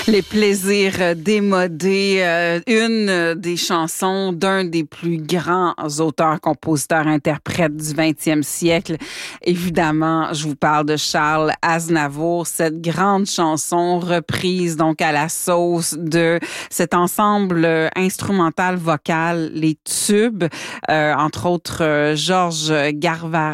Les plaisirs démodés, une des chansons d'un des plus grands auteurs, compositeurs, interprètes du 20e siècle. Évidemment, je vous parle de Charles Aznavour, cette grande chanson reprise donc à la sauce de cet ensemble instrumental vocal, les tubes, entre autres Georges Garvarentz,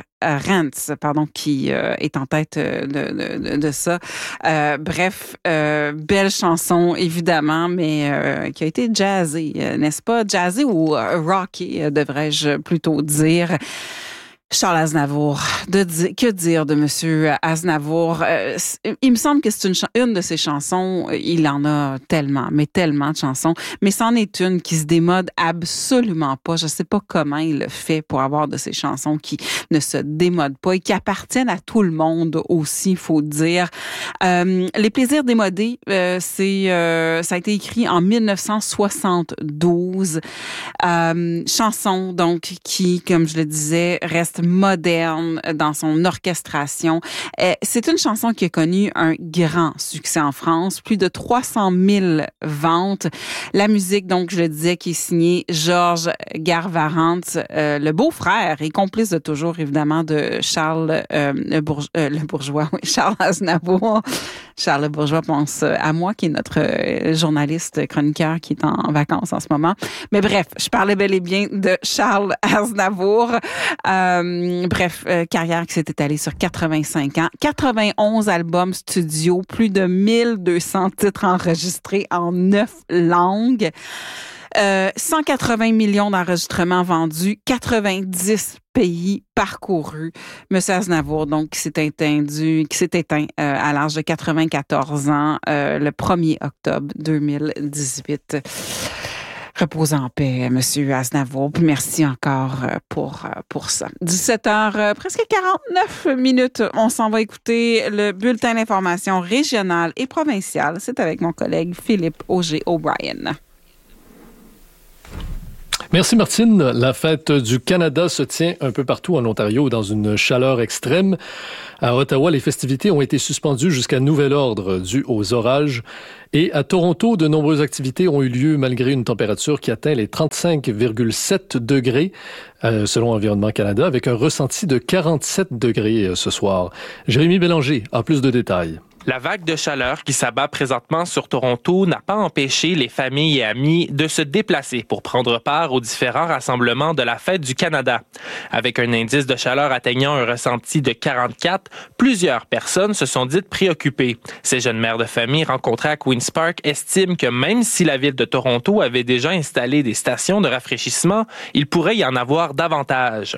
qui est en tête de ça. Bref, belle chanson, évidemment, mais qui a été jazzée, n'est-ce pas? Jazzée ou rockée, devrais-je plutôt dire. Charles Aznavour, que dire de Monsieur Aznavour? Il me semble que c'est une de ses chansons, il en a tellement, mais tellement de chansons, mais c'en est une qui se démode absolument pas. Je sais pas comment il le fait pour avoir de ces chansons qui ne se démodent pas et qui appartiennent à tout le monde aussi, il faut dire. Les plaisirs démodés, ça a été écrit en 1972. Chanson, donc, qui, comme je le disais, reste moderne dans son orchestration. C'est une chanson qui a connu un grand succès en France, plus de 300 000 ventes. La musique, donc, je le disais, qui est signée Georges Garvarentz, le beau-frère et complice de toujours, évidemment, de Charles Charles Aznavour. Charles Le Bourgeois pense à moi, qui est notre journaliste chroniqueur qui est en vacances en ce moment. Mais bref, je parlais bel et bien de Charles Aznavour. Carrière qui s'est étalée sur 85 ans, 91 albums studio, plus de 1200 titres enregistrés en 9 langues, 180 millions d'enregistrements vendus, 90 pays parcourus. Monsieur Aznavour, donc, qui s'est éteint à l'âge de 94 ans, le 1er octobre 2018. Reposez en paix, Monsieur Aznavour. Puis merci encore pour ça. 17h, presque 49 minutes. On s'en va écouter le bulletin d'information régionale et provinciale. C'est avec mon collègue Philippe Auger-O'Brien. Merci Martine. La fête du Canada se tient un peu partout en Ontario dans une chaleur extrême. À Ottawa, les festivités ont été suspendues jusqu'à nouvel ordre dû aux orages. Et à Toronto, de nombreuses activités ont eu lieu malgré une température qui atteint les 35,7 degrés selon Environnement Canada, avec un ressenti de 47 degrés ce soir. Jérémy Bélanger a plus de détails. La vague de chaleur qui s'abat présentement sur Toronto n'a pas empêché les familles et amis de se déplacer pour prendre part aux différents rassemblements de la Fête du Canada. Avec un indice de chaleur atteignant un ressenti de 44, plusieurs personnes se sont dites préoccupées. Ces jeunes mères de famille rencontrées à Queen's Park estiment que même si la ville de Toronto avait déjà installé des stations de rafraîchissement, il pourrait y en avoir davantage.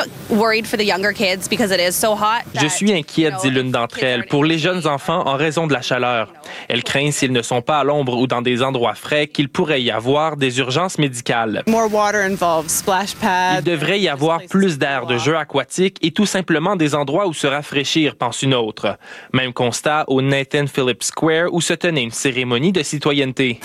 Je suis inquiète, dit l'une d'entre elles, pour les jeunes enfants en raison de la chaleur. Elle craint, s'ils ne sont pas à l'ombre ou dans des endroits frais, qu'il pourrait y avoir des urgences médicales. Il devrait y avoir plus d'aires de jeux aquatiques et tout simplement des endroits où se rafraîchir, pense une autre. Même constat au Nathan Phillips Square où se tenait une cérémonie de citoyenneté.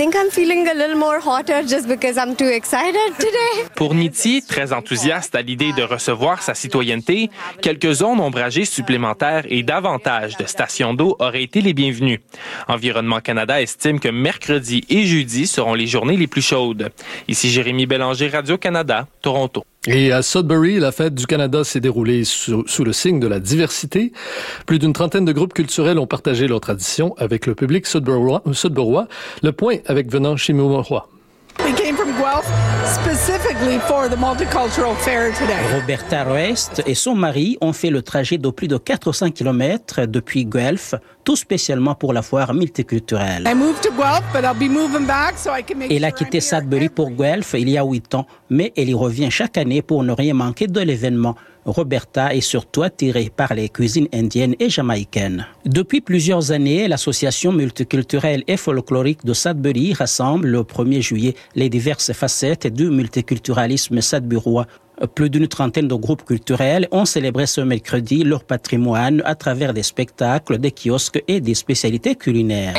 Pour Niti, très enthousiaste à l'idée de recevoir sa citoyenneté, quelques zones ombragées supplémentaires et davantage de stations d'eau auraient été les bienvenus. Environnement Canada estime que mercredi et jeudi seront les journées les plus chaudes. Ici Jérémy Bélanger, Radio-Canada, Toronto. Et à Sudbury, la Fête du Canada s'est déroulée sous le signe de la diversité. Plus d'une trentaine de groupes culturels ont partagé leurs traditions avec le public sudburois. Le point avec Venant Chimourois. We came from Guelph specifically for the Multicultural Fair today. Roberta Roest et son mari ont fait le trajet de plus de 400 km depuis Guelph, tout spécialement pour la foire multiculturelle. I moved to Guelph, but I'll be moving back so I can make Elle a quitté Sudbury pour Guelph il y a 8 ans, mais elle y revient chaque année pour ne rien manquer de l'événement. Roberta est surtout attirée par les cuisines indiennes et jamaïcaines. Depuis plusieurs années, l'association multiculturelle et folklorique de Sudbury rassemble le 1er juillet les diverses facettes du multiculturalisme sudburois. Plus d'une trentaine de groupes culturels ont célébré ce mercredi leur patrimoine à travers des spectacles, des kiosques et des spécialités culinaires.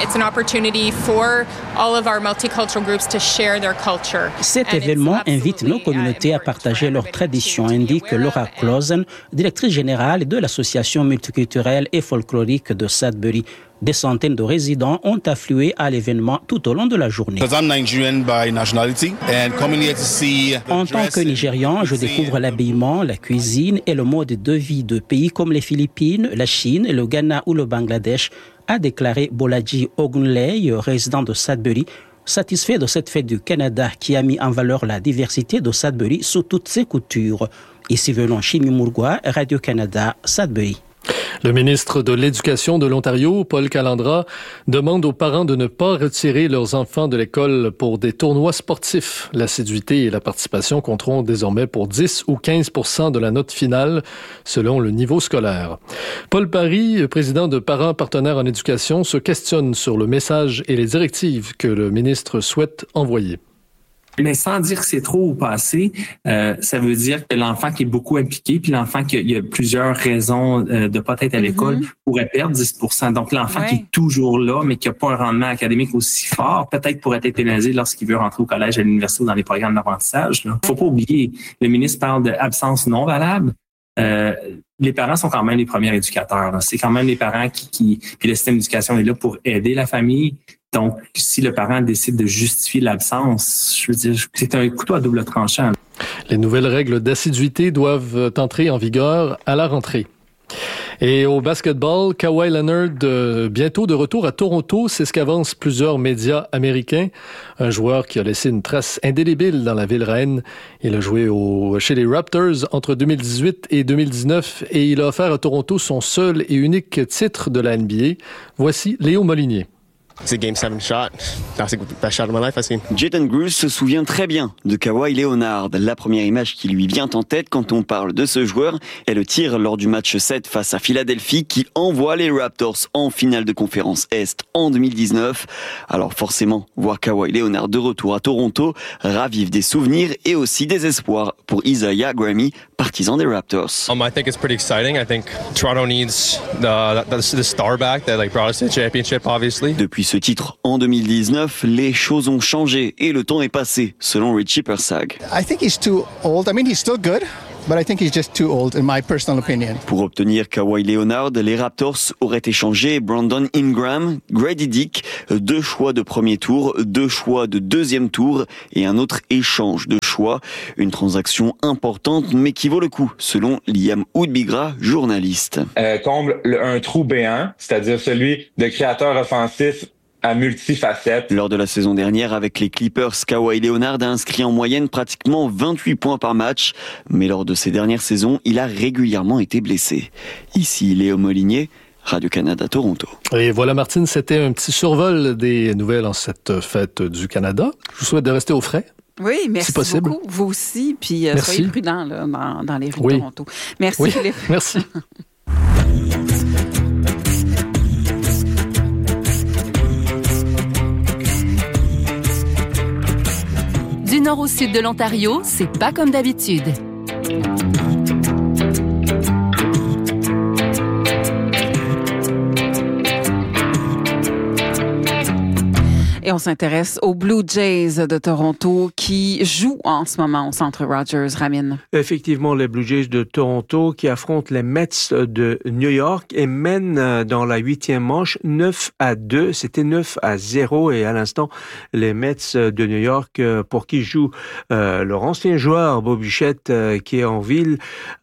Cet événement invite nos communautés à partager leurs traditions, indique Laura Clausen, directrice générale de l'association multiculturelle et folklorique de Sudbury. Des centaines de résidents ont afflué à l'événement tout au long de la journée. En tant que Nigérian, je découvre l'habillement, la cuisine et le mode de vie de pays comme les Philippines, la Chine, le Ghana ou le Bangladesh, a déclaré Bolaji Ogunleye, résident de Sudbury, satisfait de cette fête du Canada qui a mis en valeur la diversité de Sudbury sous toutes ses coutures. Ici venant Chimi Mourgoua, Radio-Canada, Sudbury. Le ministre de l'Éducation de l'Ontario, Paul Calandra, demande aux parents de ne pas retirer leurs enfants de l'école pour des tournois sportifs. L'assiduité et la participation compteront désormais pour 10 ou 15% de la note finale, selon le niveau scolaire. Paul Parry, président de Parents partenaires en éducation, se questionne sur le message et les directives que le ministre souhaite envoyer. Mais sans dire que c'est trop ou pas assez, ça veut dire que l'enfant qui est beaucoup impliqué, puis l'enfant qui a plusieurs raisons de pas être à l'école, pourrait perdre 10%. Donc, l'enfant qui est toujours là, mais qui n'a pas un rendement académique aussi fort, peut-être pourrait être pénalisé lorsqu'il veut rentrer au collège, à l'université ou dans les programmes d'apprentissage. Il faut pas oublier, le ministre parle d'absence non valable. Les parents sont quand même les premiers éducateurs. Là. C'est quand même les parents puis le système d'éducation est là pour aider la famille. Donc, si le parent décide de justifier l'absence, je veux dire, c'est un couteau à double tranchant. Les nouvelles règles d'assiduité doivent entrer en vigueur à la rentrée. Et au basketball, Kawhi Leonard, bientôt de retour à Toronto, c'est ce qu'avancent plusieurs médias américains. Un joueur qui a laissé une trace indélébile dans la ville reine. Il a joué chez les Raptors entre 2018 et 2019 et il a offert à Toronto son seul et unique titre de la NBA. Voici Léo Molinier. C'est Game 7 shot. That's the best shot of my life, I think. Jayden Bruce se souvient très bien de Kawhi Leonard. La première image qui lui vient en tête quand on parle de ce joueur est le tir lors du match 7 face à Philadelphie qui envoie les Raptors en finale de conférence Est en 2019. Alors forcément, voir Kawhi Leonard de retour à Toronto ravive des souvenirs et aussi des espoirs pour Isaiah Grammy, partisan des Raptors. I think it's pretty exciting. I think Toronto needs the star back that brought us to the championship, obviously. Depuis ce titre en 2019, les choses ont changé et le temps est passé, selon Richie Persag. I think he's too old. I mean, he's still good. But I think he's just too old, in my personal opinion. Pour obtenir Kawhi Leonard, les Raptors auraient échangé Brandon Ingram, Grady Dick, 2 choix de premier tour, 2 choix de deuxième tour et un autre échange de choix. Une transaction importante, mais qui vaut le coup, selon Liam Woodbigra, journaliste. Comble un trou béant, c'est-à-dire celui de créateur offensif à multifacettes. Lors de la saison dernière, avec les Clippers, Kawhi Leonard a inscrit en moyenne pratiquement 28 points par match. Mais lors de ces dernières saisons, il a régulièrement été blessé. Ici, Léo Molinier, Radio-Canada, Toronto. Et voilà, Martine, c'était un petit survol des nouvelles en cette fête du Canada. Je vous souhaite de rester au frais. Oui, merci beaucoup. Vous aussi. Puis soyez prudents là, dans les rues de Toronto. Merci, Philippe. Merci. Du nord au sud de l'Ontario, c'est pas comme d'habitude. Et on s'intéresse aux Blue Jays de Toronto qui jouent en ce moment au Centre Rogers. Ramin. Effectivement, les Blue Jays de Toronto qui affrontent les Mets de New York et mènent dans la 8e manche 9-2. C'était 9-0 et à l'instant, les Mets de New York pour qui joue leur ancien joueur Bob Bichette qui est en ville.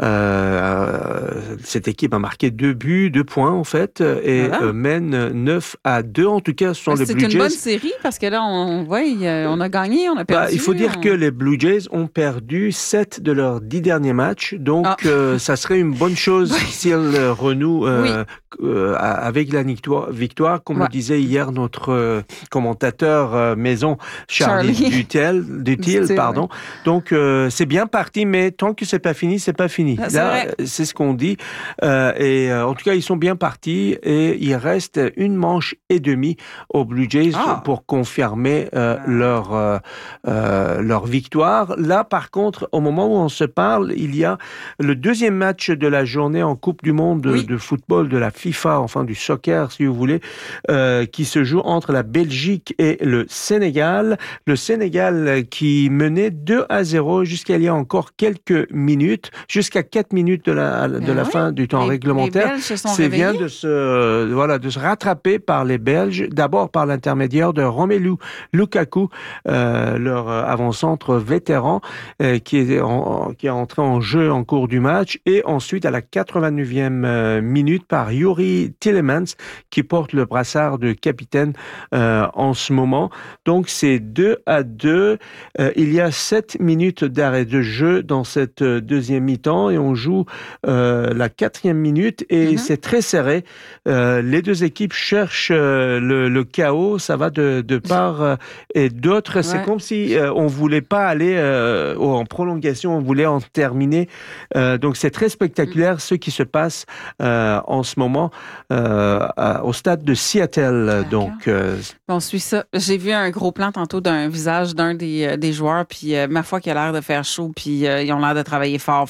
Cette équipe a marqué 2 points en fait et mène 9-2. En tout cas, ce sont les Blue Jays. C'est une bonne série. Parce que là, on a gagné, on a perdu. Il faut dire que les Blue Jays ont perdu 7 de leurs 10 derniers matchs. Donc, ça serait une bonne chose s'ils renouent avec la victoire. Comme le disait hier notre commentateur maison, Charlie Dutil. Pardon. Donc, c'est bien parti, mais tant que c'est pas fini, c'est pas fini. Là, c'est ce qu'on dit. Et en tout cas, ils sont bien partis et il reste 1 manche et demie aux Blue Jays pour pour confirmer leur victoire. Là, par contre, au moment où on se parle, il y a le deuxième match de la journée en Coupe du Monde de football de la FIFA, enfin du soccer si vous voulez, qui se joue entre la Belgique et le Sénégal. Le Sénégal qui menait 2-0 jusqu'à il y a encore quelques minutes, jusqu'à 4 minutes de la fin du temps réglementaire. Les Belges se sont C'est réveillés. bien de se rattraper par les Belges, d'abord par l'intermédiaire de Romelu Lukaku, leur avant-centre vétéran, qui est entré en jeu en cours du match, et ensuite à la 89e minute par Youri Tielemans, qui porte le brassard de capitaine en ce moment. Donc c'est 2-2. Il y a 7 minutes d'arrêt de jeu dans cette deuxième mi-temps et on joue la 4e minute et c'est très serré. Les deux équipes cherchent le chaos. Ça va de part et d'autre. C'est comme si on voulait pas aller en prolongation, on voulait en terminer. Donc c'est très spectaculaire ce qui se passe en ce moment au stade de Seattle. Donc on suit ça. J'ai vu un gros plan tantôt d'un visage d'un des joueurs, puis ma foi qu'il a l'air de faire chaud, puis ils ont l'air de travailler fort.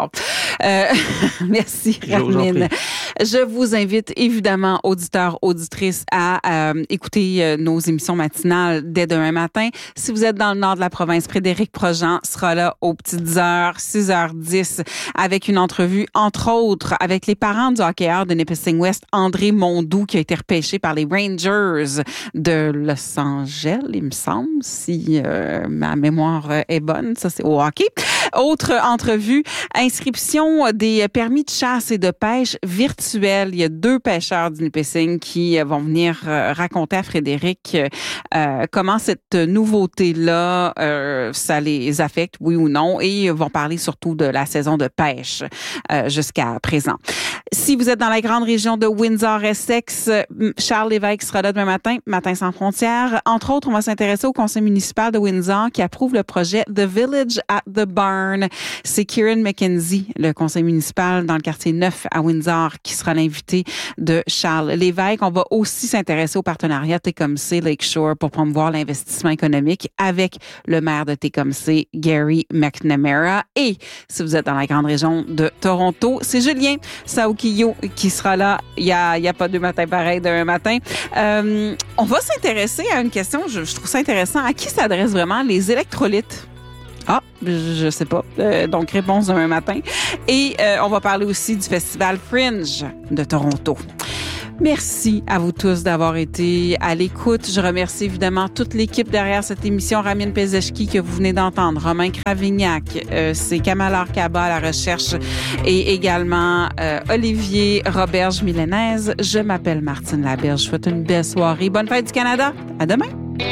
Merci, Ramine. Je vous invite évidemment, auditeurs, auditrices, à écouter nos émissions matinales dès demain matin. Si vous êtes dans le nord de la province, Frédéric Projean sera là aux petites heures, 6h10, avec une entrevue, entre autres, avec les parents du hockeyeur de Nipissing West, André Mondou, qui a été repêché par les Rangers de Los Angeles, il me semble, si ma mémoire est bonne. Ça, c'est au hockey. Autre entrevue, inscription des permis de chasse et de pêche virtuels. Il y a 2 pêcheurs du Nipissing qui vont venir raconter à Frédéric comment cette nouveauté-là, ça les affecte, oui ou non, et ils vont parler surtout de la saison de pêche jusqu'à présent. Si vous êtes dans la grande région de Windsor-Essex, Charles Lévesque sera là demain matin sans frontières. Entre autres, on va s'intéresser au conseil municipal de Windsor qui approuve le projet The Village at the Barn. C'est Kieran McKenzie, le conseil municipal dans le quartier 9 à Windsor, qui sera l'invité de Charles Lévesque. On va aussi s'intéresser au partenariat Tecumseh Lakeshore pour promouvoir l'investissement économique avec le maire de Tecumseh, Gary McNamara. Et si vous êtes dans la grande région de Toronto, c'est Julien Saoukio qui sera là. Il y a pas 2 matins pareils d'un matin. On va s'intéresser à une question, je trouve ça intéressant. À qui s'adressent vraiment les électrolytes? Ah, je sais pas. Donc, réponse demain matin. Et on va parler aussi du Festival Fringe de Toronto. Merci à vous tous d'avoir été à l'écoute. Je remercie évidemment toute l'équipe derrière cette émission. Ramine Pezeshki que vous venez d'entendre, Romain Cravignac, c'est Kamal Arkaba à la recherche et également Olivier Roberge Milanese. Je m'appelle Martine Laberge. Je vous souhaite une belle soirée. Bonne fête du Canada. À demain.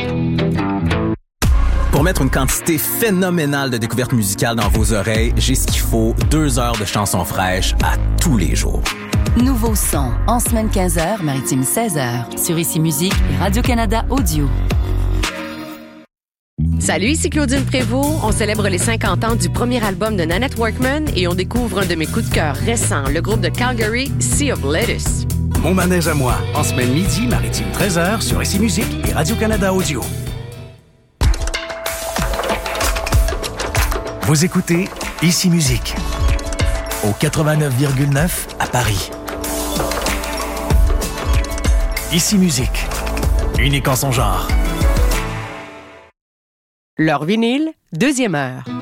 Pour mettre une quantité phénoménale de découvertes musicales dans vos oreilles, j'ai ce qu'il faut, 2 heures de chansons fraîches à tous les jours. Nouveau son, en semaine 15h, maritime 16h, sur Ici Musique et Radio-Canada Audio. Salut, ici Claudine Prévost. On célèbre les 50 ans du premier album de Nanette Workman et on découvre un de mes coups de cœur récents, le groupe de Calgary, Sea of Lettuce. Mon manège à moi, en semaine midi, maritime 13h, sur Ici Musique et Radio-Canada Audio. Vous écoutez Ici Musique, au 89,9 à Paris. Ici Musique, unique en son genre. Leur vinyle, 2e heure.